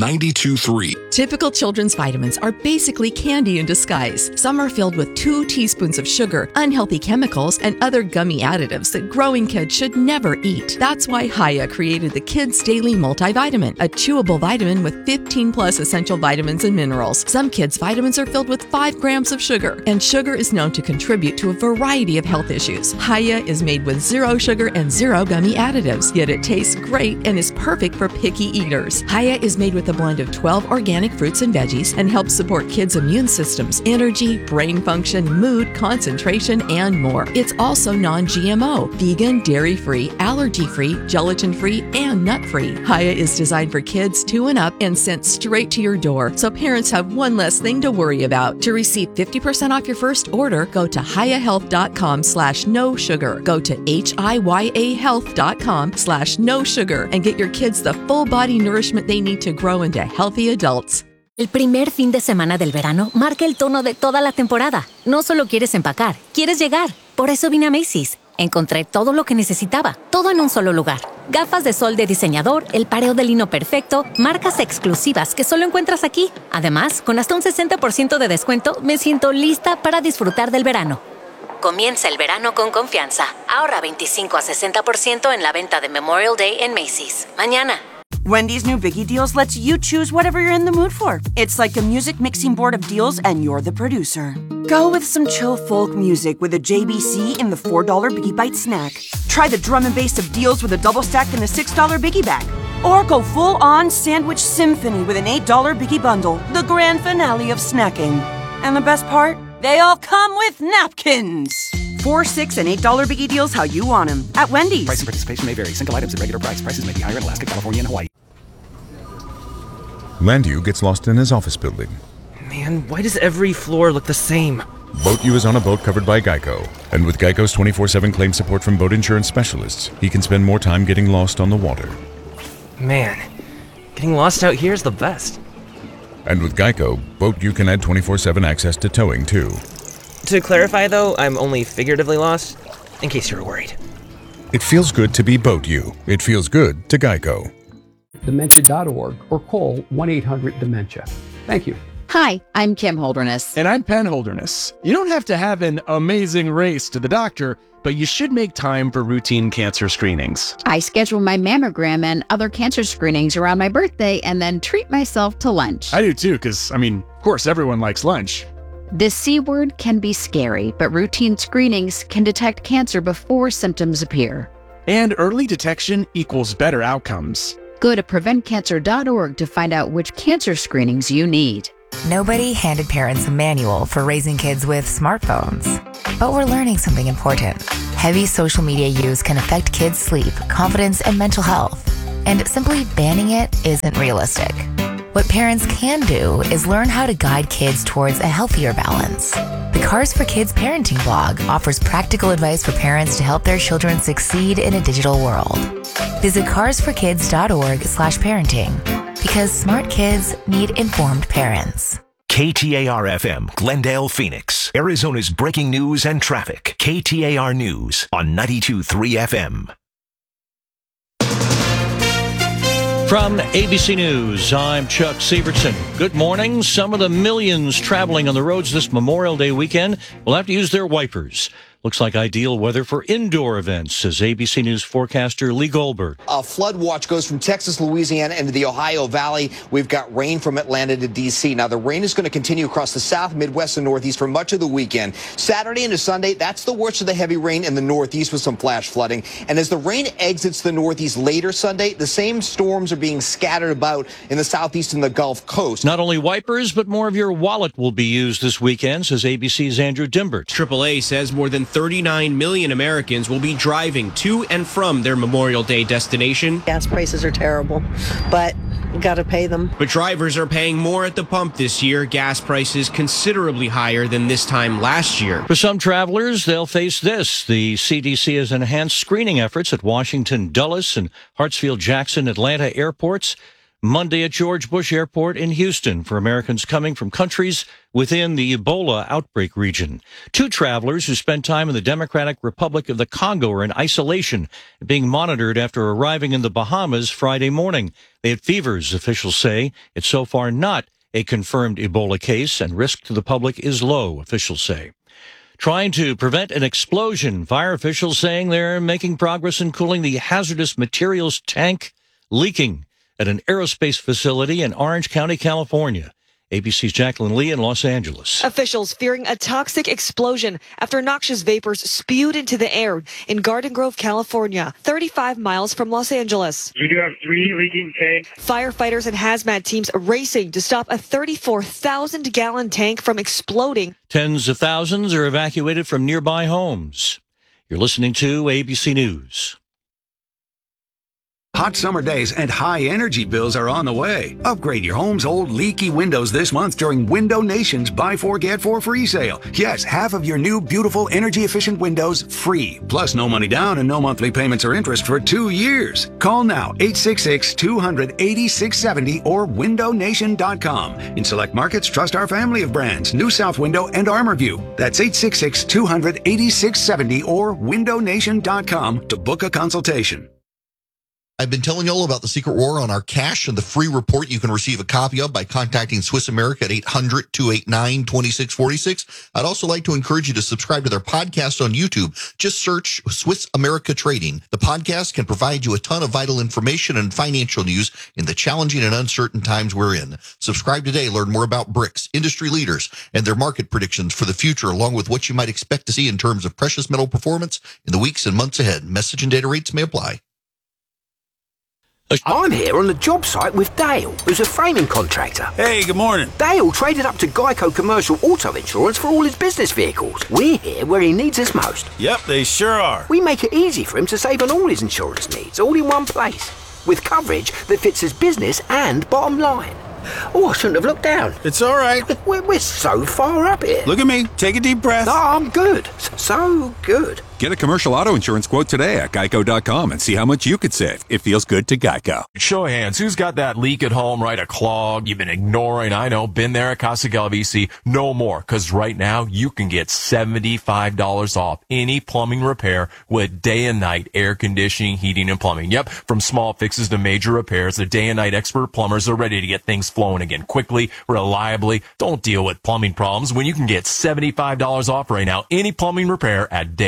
92.3. Typical children's vitamins are basically candy in disguise. Some are filled with 2 teaspoons of sugar, unhealthy chemicals, and other gummy additives that growing kids should never eat. That's why Hiya created the Kids Daily Multivitamin, a chewable vitamin with 15 plus essential vitamins and minerals. Some kids' vitamins are filled with 5 grams of sugar, and sugar is known to contribute to a variety of health issues. Hiya is made with 0 sugar and 0 gummy additives, yet it tastes great and is perfect for picky eaters. Hiya is made with a blend of 12 organic fruits and veggies and helps support kids' immune systems, energy, brain function, mood, concentration, and more. It's also non-GMO, vegan, dairy-free, allergy-free, gelatin-free, and nut-free. Hiya is designed for kids 2 and up and sent straight to your door, so parents have one less thing to worry about. To receive 50% off your first order, go to hiyahealth.com/no sugar. Go to hiyahealth.com/no sugar and get your kids the full body nourishment they need to grow into healthy adults. El primer fin de semana del verano marca el tono de toda la temporada. No solo quieres empacar, quieres llegar. Por eso vine a Macy's. Encontré todo lo que necesitaba, todo en un solo lugar. Gafas de sol de diseñador, el pareo de lino perfecto, marcas exclusivas que solo encuentras aquí. Además, con hasta un 60% de descuento, me siento lista para disfrutar del verano. Comienza el verano con confianza. Ahorra 25 a 60% en la venta de Memorial Day en Macy's. Mañana. Wendy's new Biggie Deals lets you choose whatever you're in the mood for. It's like a music mixing board of deals, and you're the producer. Go with some chill folk music with a JBC in the $4 Biggie Bite snack. Try the drum and bass of deals with a double stack in the $6 Biggie Bag. Or go full-on sandwich symphony with an $8 Biggie Bundle, the grand finale of snacking. And the best part? They all come with napkins. $4, $6, and $8 Biggie Deals how you want them at Wendy's. Price and participation may vary. Single items at regular price. Prices may be higher in Alaska, California, and Hawaii. Landu gets lost in his office building. Man, why does every floor look the same? Boat U is on a boat covered by Geico. And with Geico's 24/7 claim support from boat insurance specialists, he can spend more time getting lost on the water. Man, getting lost out here is the best. And with Geico, Boat U can add 24/7 access to towing, too. To clarify, though, I'm only figuratively lost, in case you were worried. It feels good to be Boat U. It feels good to Geico. Dementia.org or call 1-800-DEMENTIA. Thank you. Hi, I'm Kim Holderness. And I'm Penn Holderness. You don't have to have an amazing race to the doctor, but you should make time for routine cancer screenings. I schedule my mammogram and other cancer screenings around my birthday and then treat myself to lunch. I do too, because, of course, everyone likes lunch. This C word can be scary, but routine screenings can detect cancer before symptoms appear. And early detection equals better outcomes. Go to preventcancer.org to find out which cancer screenings you need. Nobody handed parents a manual for raising kids with smartphones. But we're learning something important. Heavy social media use can affect kids' sleep, confidence, and mental health. And simply banning it isn't realistic. What parents can do is learn how to guide kids towards a healthier balance. The Cars for Kids parenting blog offers practical advice for parents to help their children succeed in a digital world. Visit carsforkids.org/parenting, because smart kids need informed parents. KTAR-FM, Glendale, Phoenix, Arizona's breaking news and traffic. KTAR News on 92.3 FM. From ABC News, I'm Chuck Sievertson. Good morning. Some of the millions traveling on the roads this Memorial Day weekend will have to use their wipers. Looks like ideal weather for indoor events, says ABC News forecaster Lee Goldberg. A flood watch goes from Texas, Louisiana, into the Ohio Valley. We've got rain from Atlanta to D.C. Now, the rain is going to continue across the South, Midwest, and Northeast for much of the weekend. Saturday into Sunday, that's the worst of the heavy rain in the Northeast with some flash flooding. And as the rain exits the Northeast later Sunday, the same storms are being scattered about in the Southeast and the Gulf Coast. Not only wipers, but more of your wallet will be used this weekend, says ABC's Andrew Dimbert. AAA says more than 39 million Americans will be driving to and from their Memorial Day destination. Gas prices are terrible, but got to pay them. But drivers are paying more at the pump this year. Gas prices considerably higher than this time last year. For some travelers, they'll face this. The CDC has enhanced screening efforts at Washington Dulles and Hartsfield-Jackson Atlanta airports. Monday at George Bush Airport in Houston for Americans coming from countries within the Ebola outbreak region. 2 travelers who spent time in the Democratic Republic of the Congo are in isolation, being monitored after arriving in the Bahamas Friday morning. They had fevers, officials say. It's so far not a confirmed Ebola case, and risk to the public is low, officials say. Trying to prevent an explosion, fire officials saying they're making progress in cooling the hazardous materials tank leaking at an aerospace facility in Orange County, California. ABC's Jacqueline Lee in Los Angeles. Officials fearing a toxic explosion after noxious vapors spewed into the air in Garden Grove, California, 35 miles from Los Angeles. We do have 3 leaking tanks. Firefighters and hazmat teams racing to stop a 34,000-gallon tank from exploding. Tens of thousands are evacuated from nearby homes. You're listening to ABC News. Hot summer days and high energy bills are on the way. Upgrade your home's old leaky windows this month during Window Nation's Buy 4 Get 4 free sale. Yes, half of your new beautiful energy efficient windows free. Plus no money down and no monthly payments or interest for 2 years. Call now 866-200-8670 or windownation.com. In select markets, trust our family of brands, New South Window and ArmorView. That's 866-200-8670 or windownation.com to book a consultation. I've been telling you all about the secret war on our cash and the free report you can receive a copy of by contacting Swiss America at 800-289-2646. I'd also like to encourage you to subscribe to their podcast on YouTube. Just search Swiss America Trading. The podcast can provide you a ton of vital information and financial news in the challenging and uncertain times we're in. Subscribe today. Learn more about BRICS, industry leaders, and their market predictions for the future, along with what you might expect to see in terms of precious metal performance in the weeks and months ahead. Message and data rates may apply. I'm here on the job site with Dale, who's a framing contractor. Hey, good morning. Dale traded up to Geico Commercial Auto Insurance for all his business vehicles. We're here where he needs us most. Yep, they sure are. We make it easy for him to save on all his insurance needs, all in one place, with coverage that fits his business and bottom line. Oh, I shouldn't have looked down. It's all right. We're so far up here. Look at me. Take a deep breath. No, I'm good. So good. Get a commercial auto insurance quote today at geico.com and see how much you could save. It feels good to Geico. Show of hands. Who's got that leak at home, right? A clog you've been ignoring. I know. Been there at Casa Galavisi. No more. Because right now you can get $75 off any plumbing repair with day and night air conditioning, heating, and plumbing. Yep. From small fixes to major repairs, the day and night expert plumbers are ready to get things flowing again quickly, reliably. Don't deal with plumbing problems when you can get $75 off right now. Any plumbing repair at day and night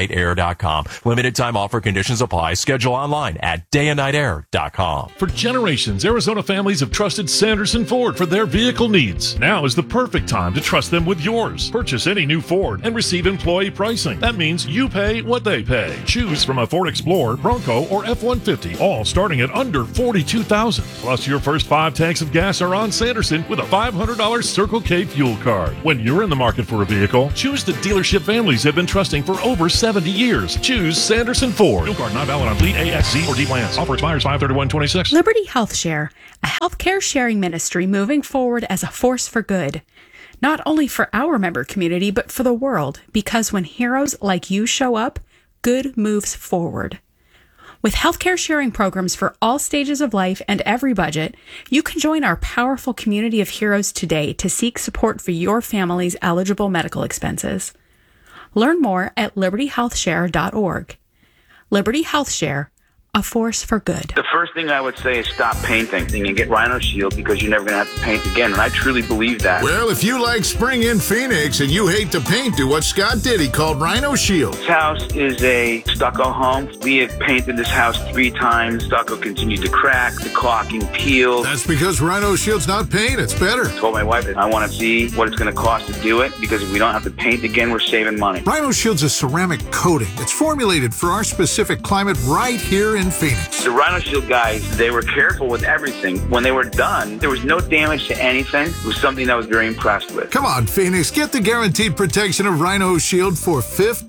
dayandnightair.com. Limited time offer, conditions apply. Schedule online at dayandnightair.com. For generations, Arizona families have trusted Sanderson Ford for their vehicle needs. Now is the perfect time to trust them with yours. Purchase any new Ford and receive employee pricing. That means you pay what they pay. Choose from a Ford Explorer, Bronco, or F-150, all starting at under $42,000. Plus, your first 5 tanks of gas are on Sanderson with a $500 Circle K fuel card. When you're in the market for a vehicle, choose the dealership families have been trusting for over 70 years. Choose Sanderson Ford. Fuel card not valid on fleet A, X, Z, or D plans. Offer expires 5/31/26. Liberty Health Share, a healthcare sharing ministry moving forward as a force for good. Not only for our member community, but for the world, because when heroes like you show up, good moves forward. With healthcare sharing programs for all stages of life and every budget, you can join our powerful community of heroes today to seek support for your family's eligible medical expenses. Learn more at libertyhealthshare.org. Liberty Health Share, a force for good. The first thing I would say is stop painting and get Rhino Shield, because you're never going to have to paint again, and I truly believe that. Well, if you like spring in Phoenix and you hate to paint, do what Scott did. He called Rhino Shield. This house is a stucco home. We have painted this house 3 times. Stucco continued to crack, the caulking peeled. That's because Rhino Shield's not paint, it's better. I told my wife that I want to see what it's going to cost to do it, because if we don't have to paint again, we're saving money. Rhino Shield's a ceramic coating. It's formulated for our specific climate right here in Phoenix. The Rhino Shield guys, they were careful with everything. When they were done, there was no damage to anything. It was something I was very impressed with. Come on, Phoenix, get the guaranteed protection of Rhino Shield for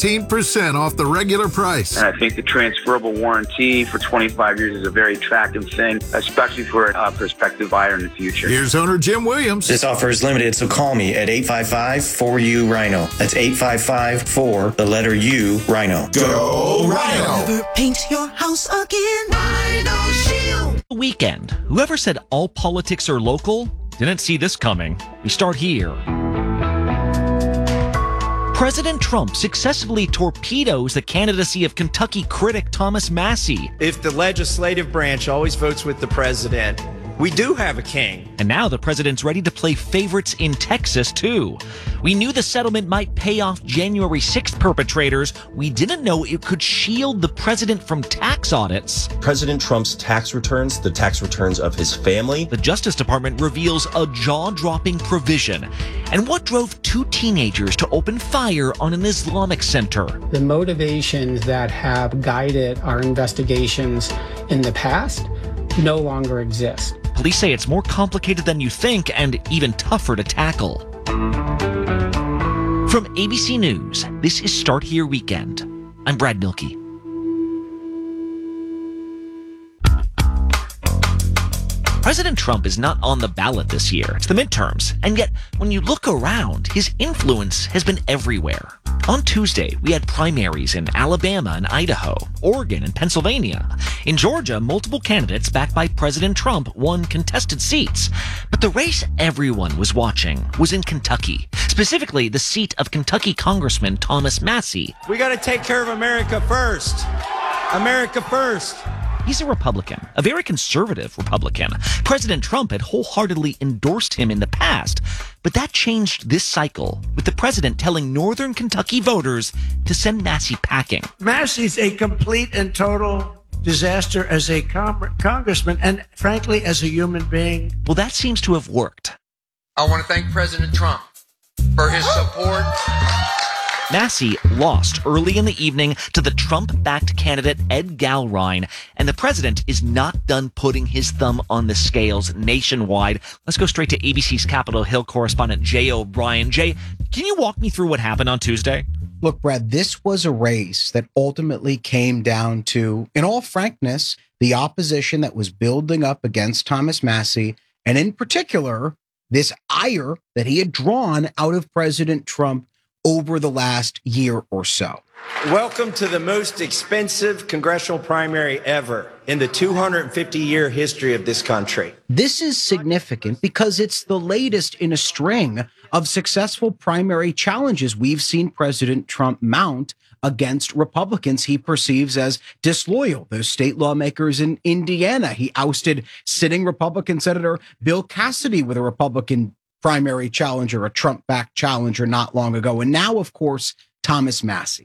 15% off the regular price. And I think the transferable warranty for 25 years is a very attractive thing, especially for a prospective buyer in the future. Here's owner Jim Williams. This offer is limited, so call me at 855-4U-RHINO. That's 855-4, the letter U, Rhino. Go Rhino! Never paint your house again. Rhino Shield. Weekend. Whoever said all politics are local didn't see this coming. We start here. President Trump successfully torpedoes the candidacy of Kentucky critic Thomas Massie. If the legislative branch always votes with the president, we do have a king. And now the president's ready to play favorites in Texas, too. We knew the settlement might pay off January 6th perpetrators. We didn't know it could shield the president from tax audits. President Trump's tax returns, the tax returns of his family. The Justice Department reveals a jaw-dropping provision. And what drove 2 teenagers to open fire on an Islamic center? The motivations that have guided our investigations in the past no longer exist. Police say it's more complicated than you think and even tougher to tackle. From ABC News, this is Start Here Weekend. I'm Brad Milkey. President Trump is not on the ballot this year. It's the midterms. And yet, when you look around, his influence has been everywhere. On Tuesday, we had primaries in Alabama and Idaho, Oregon and Pennsylvania. In Georgia, multiple candidates backed by President Trump won contested seats. But the race everyone was watching was in Kentucky, specifically the seat of Kentucky Congressman Thomas Massie. We got to take care of America first. America first. He's a Republican, a very conservative Republican. President Trump had wholeheartedly endorsed him in the past, but that changed this cycle, with the president telling Northern Kentucky voters to send Massie packing. Massie's a complete and total disaster as a congressman and, frankly, as a human being. Well, that seems to have worked. I want to thank President Trump for his support. Massie lost early in the evening to the Trump-backed candidate Ed Gallrein, and the president is not done putting his thumb on the scales nationwide. Let's go straight to ABC's Capitol Hill correspondent Jay O'Brien. Jay, can you walk me through what happened on Tuesday? Look, Brad, this was a race that ultimately came down to, in all frankness, the opposition that was building up against Thomas Massie, and in particular, this ire that he had drawn out of President Trump over the last year or so. Welcome to the most expensive congressional primary ever in the 250-year history of this country. This is significant because it's the latest in a string of successful primary challenges we've seen President Trump mount against Republicans he perceives as disloyal. Those state lawmakers in Indiana. He ousted sitting Republican Senator Bill Cassidy with a Republican primary challenger, a Trump-backed challenger not long ago. And now, of course, Thomas Massie.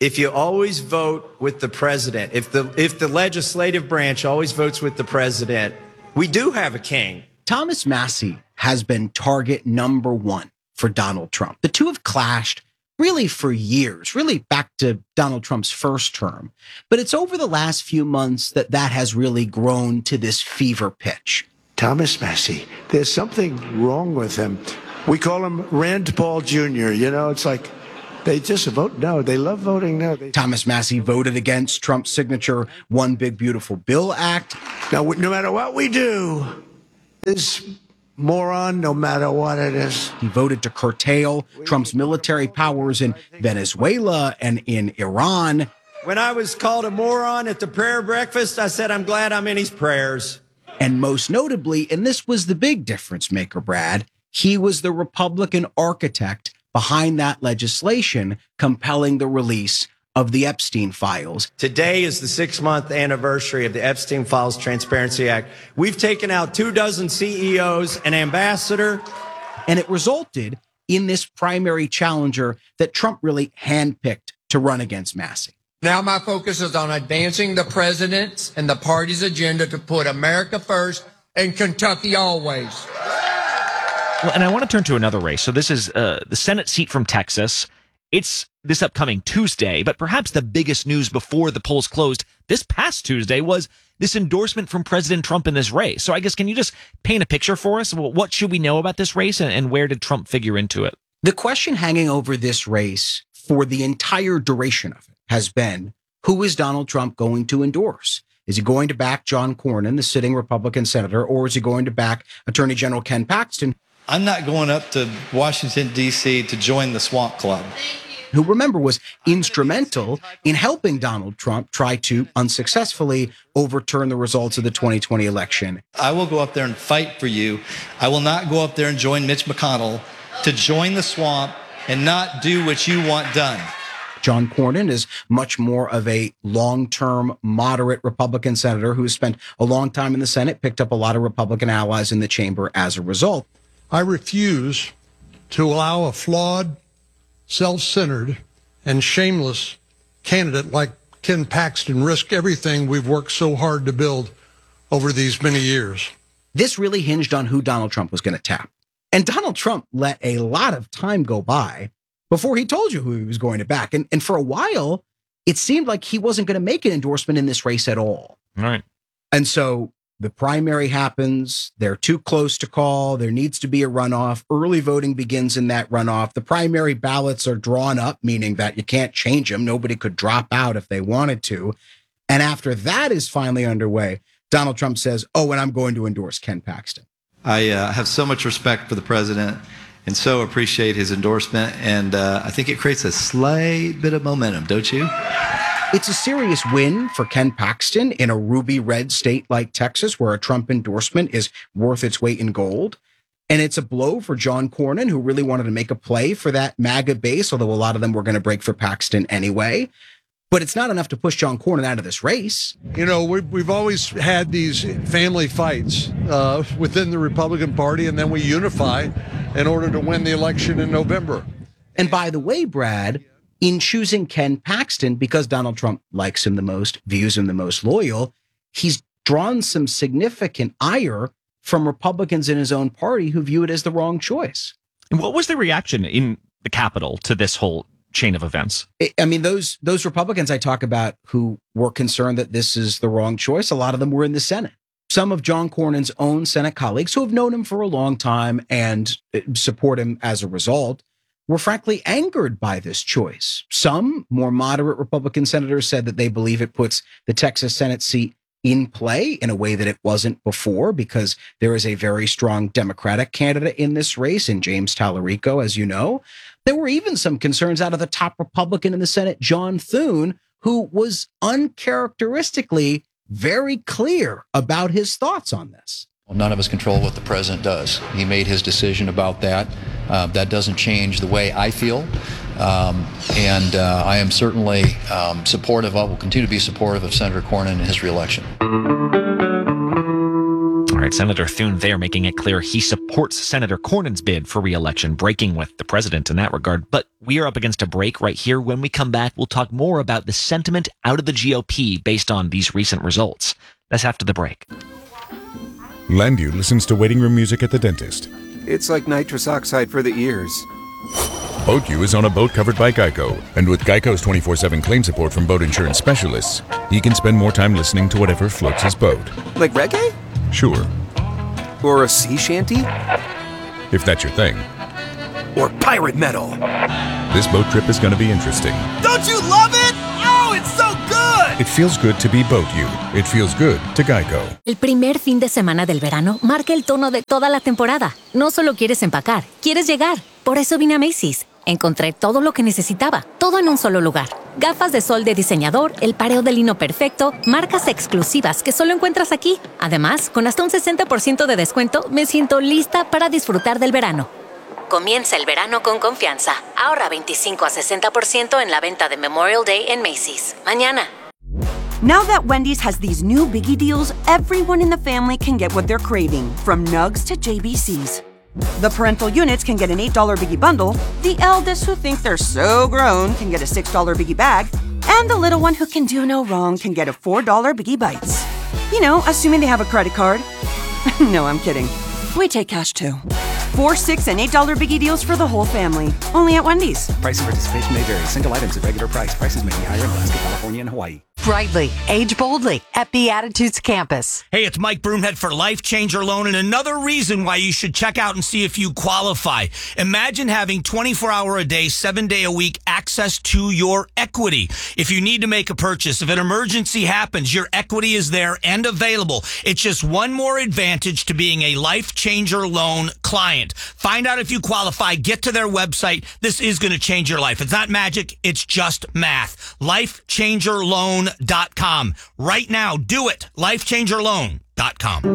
if you always vote with the president, if the legislative branch always votes with the president, we do have a king. Thomas Massie has been target number one for Donald Trump. The two have clashed really for years, really back to Donald Trump's first term. But it's over the last few months that has really grown to this fever pitch. Thomas Massie, there's something wrong with him. We call him Rand Paul Jr. You know, it's like they just vote no. They love voting no. Thomas Massie voted against Trump's signature One Big Beautiful Bill Act. Now, no matter what we do, this moron, no matter what it is. He voted to curtail Trump's military powers in Venezuela and in Iran. When I was called a moron at the prayer breakfast, I said, I'm glad I'm in his prayers. And most notably, and this was the big difference maker, Brad, he was the Republican architect behind that legislation compelling the release of the Epstein files. Today is the 6-month anniversary of the Epstein Files Transparency Act. We've taken out 24 CEOs, an ambassador. And it resulted in this primary challenger that Trump really handpicked to run against Massie. Now my focus is on advancing the president's and the party's agenda to put America first and Kentucky always. Well, and I want to turn to another race. So this is the Senate seat from Texas. It's this upcoming Tuesday, but perhaps the biggest news before the polls closed this past Tuesday was this endorsement from President Trump in this race. So I guess, can you just paint a picture for us? Well, what should we know about this race and where did Trump figure into it? The question hanging over this race for the entire duration of it has been, who is Donald Trump going to endorse? Is he going to back John Cornyn, the sitting Republican senator, or is he going to back Attorney General Ken Paxton? I'm not going up to Washington, D.C. to join the swamp club. Who, remember, was instrumental in helping Donald Trump try to unsuccessfully overturn the results of the 2020 election. I will go up there and fight for you. I will not go up there and join Mitch McConnell to join the swamp and not do what you want done. John Cornyn is much more of a long-term, moderate Republican senator who spent a long time in the Senate, picked up a lot of Republican allies in the chamber as a result. I refuse to allow a flawed, self-centered, and shameless candidate like Ken Paxton risk everything we've worked so hard to build over these many years. This really hinged on who Donald Trump was going to tap. And Donald Trump let a lot of time go by before he told you who he was going to back. And for a while, it seemed like he wasn't going to make an endorsement in this race at all. Right. And so the primary happens. They're too close to call. There needs to be a runoff. Early voting begins in that runoff. The primary ballots are drawn up, meaning that you can't change them. Nobody could drop out if they wanted to. And after that is finally underway, Donald Trump says, oh, and I'm going to endorse Ken Paxton. I have so much respect for the president and so appreciate his endorsement. And I think it creates a slight bit of momentum, don't you? It's a serious win for Ken Paxton in a ruby red state like Texas, where a Trump endorsement is worth its weight in gold. And it's a blow for John Cornyn, who really wanted to make a play for that MAGA base, although a lot of them were going to break for Paxton anyway. But it's not enough to push John Cornyn out of this race. You know, we've always had these family fights within the Republican Party, and then we unify in order to win the election in November. And by the way, Brad, in choosing Ken Paxton, because Donald Trump likes him the most, views him the most loyal, he's drawn some significant ire from Republicans in his own party who view it as the wrong choice. And what was the reaction in the Capitol to this whole chain of events? I mean, those Republicans I talk about who were concerned that this is the wrong choice, a lot of them were in the Senate. Some of John Cornyn's own Senate colleagues who have known him for a long time and support him as a result were frankly angered by this choice. Some more moderate Republican senators said that they believe it puts the Texas Senate seat in play in a way that it wasn't before, because there is a very strong Democratic candidate in this race in James Tallarico, as you know. There were even some concerns out of the top Republican in the Senate, John Thune, who was uncharacteristically very clear about his thoughts on this. Well, none of us control what the president does. He made his decision about that. That doesn't change the way I feel. And I am certainly supportive of, will continue to be supportive of Senator Cornyn and his reelection. All right, And Senator Thune there making it clear he supports Senator Cornyn's bid for re-election, breaking with the president in that regard. But we are up against a break right here. When we come back, we'll talk more about the sentiment out of the GOP based on these recent results. That's after the break. Landu listens to waiting room music at the dentist. It's like nitrous oxide for the ears. BoatU is on a boat covered by Geico, and with Geico's 24/7 claim support from boat insurance specialists, he can spend more time listening to whatever floats his boat. Like reggae? Sure. Or a sea shanty? If that's your thing. Or pirate metal? This boat trip is going to be interesting. Don't you love it? Oh, it's so good! It feels good to be BoatU. It feels good to Geico. El primer fin de semana del verano marca el tono de toda la temporada. No solo quieres empacar, quieres llegar. Por eso vine a Macy's. Encontré todo lo que necesitaba, todo en un solo lugar. Gafas de sol de diseñador, el pareo de lino perfecto, marcas exclusivas que solo encuentras aquí. Además, con hasta un 60% de descuento, me siento lista para disfrutar del verano. Comienza el verano con confianza. Ahorra 25 a 60% en la venta de Memorial Day en Macy's. Mañana. Now that Wendy's has these new biggie deals, everyone in the family can get what they're craving, from nugs to JBCs. The parental units can get an $8 biggie bundle, the eldest who think they're so grown can get a $6 biggie bag, and the little one who can do no wrong can get a $4 biggie bites. You know, assuming they have a credit card. No, I'm kidding. We take cash too. 4, $6, and $8 biggie deals for the whole family. Only at Wendy's. Price and participation may vary. Single items at regular price. Prices may be higher in Alaska, California, and Hawaii. Brightly, age boldly at Beatitudes Campus. Hey, it's Mike Broomhead for Life Changer Loan, and another reason why you should check out and see if you qualify. Imagine having 24-hour-a-day, 7-day-a-week access to your equity. If you need to make a purchase, if an emergency happens, your equity is there and available. It's just one more advantage to being a Life Changer Loan client. Find out if you qualify. Get to their website. This is going to change your life. It's not magic. It's just math. LifeChangerLoan.com. Right now, do it. LifeChangerLoan.com.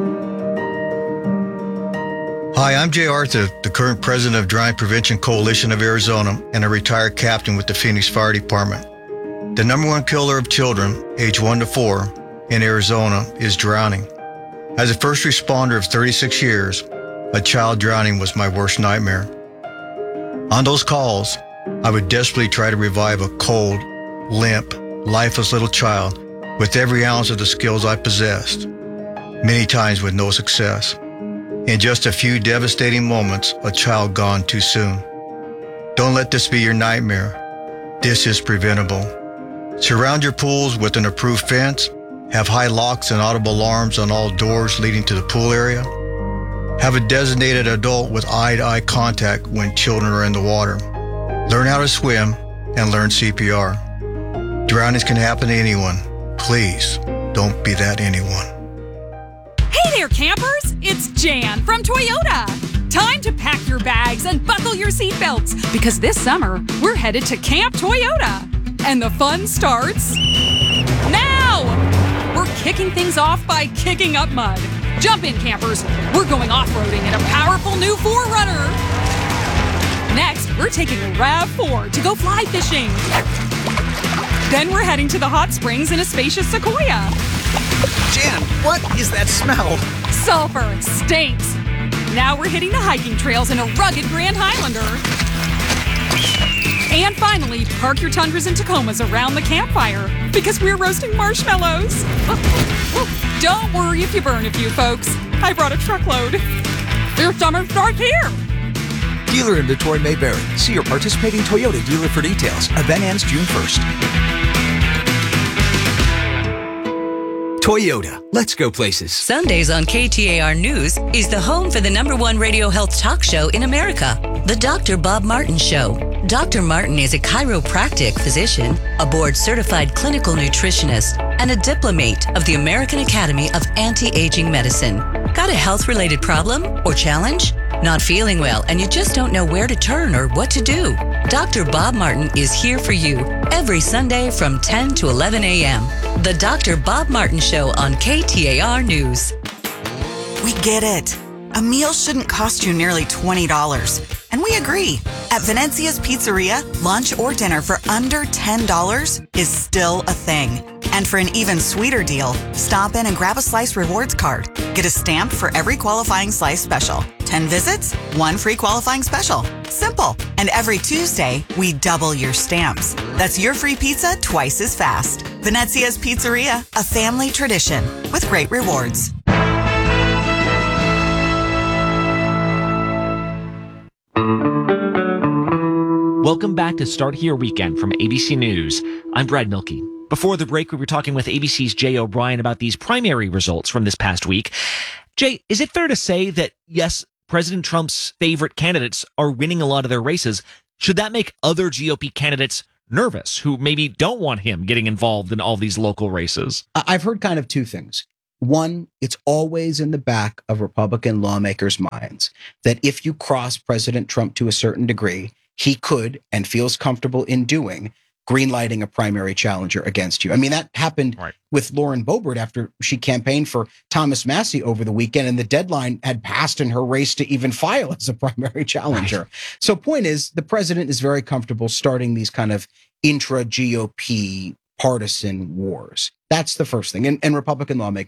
Hi, I'm Jay Arthur, the current president of Drowning Prevention Coalition of Arizona and a retired captain with the Phoenix Fire Department. The number one killer of children, age 1 to 4, in Arizona is drowning. As a first responder of 36 years, a child drowning was my worst nightmare. On those calls, I would desperately try to revive a cold, limp, lifeless little child with every ounce of the skills I possessed, many times with no success. In just a few devastating moments, a child gone too soon. Don't let this be your nightmare. This is preventable. Surround your pools with an approved fence. Have high locks and audible alarms on all doors leading to the pool area. Have a designated adult with eye-to-eye contact when children are in the water. Learn how to swim and learn CPR. Drownings can happen to anyone. Please, don't be that anyone. Hey there, campers! It's Jan from Toyota. Time to pack your bags and buckle your seatbelts because this summer we're headed to Camp Toyota. And the fun starts now! We're kicking things off by kicking up mud. Jump in, campers. We're going off-roading in a powerful new 4Runner. Next, we're taking a RAV4 to go fly fishing. Then we're heading to the hot springs in a spacious Sequoia. Jan, what is that smell? Sulfur stinks. Now we're hitting the hiking trails in a rugged Grand Highlander. And finally, park your Tundras and Tacomas around the campfire because we're roasting marshmallows. Don't worry if you burn a few, folks. I brought a truckload. Your summer starts here. Dealer inventory may vary. See your participating Toyota dealer for details. Event ends June 1st. Toyota. Let's go places. Sundays on KTAR News is the home for the #1 radio health talk show in America, The Dr. Bob Martin Show. Dr. Martin is a chiropractic physician, a board-certified clinical nutritionist, and a diplomate of the American Academy of Anti-Aging Medicine. Got a health-related problem or challenge? Not feeling well and you just don't know where to turn or what to do? Dr. Bob Martin is here for you every Sunday from 10 to 11 a.m. The Dr. Bob Martin Show on KTAR News. We get it. A meal shouldn't cost you nearly $20. And we agree. At Venezia's Pizzeria, lunch or dinner for under $10 is still a thing. And for an even sweeter deal, stop in and grab a Slice Rewards card. Get a stamp for every qualifying Slice special. 10 visits, 1 free qualifying special. Simple. And every Tuesday, we double your stamps. That's your free pizza twice as fast. Venezia's Pizzeria, a family tradition with great rewards. Welcome back to Start Here Weekend from ABC News. I'm Brad Milkey. Before the break, we were talking with ABC's Jay O'Brien about these primary results from this past week. Jay, is it fair to say that, yes, President Trump's favorite candidates are winning a lot of their races? Should that make other GOP candidates nervous who maybe don't want him getting involved in all these local races? I've heard kind of two things. One, it's always in the back of Republican lawmakers' minds that if you cross President Trump to a certain degree, he could and feels comfortable in doing greenlighting a primary challenger against you. I mean, that happened with Lauren Boebert after she campaigned for Thomas Massie over the weekend, and the deadline had passed in her race to even file as a primary challenger. So point is, the president is very comfortable starting these kind of intra-GOP partisan wars. That's the first thing. And Republican lawmakers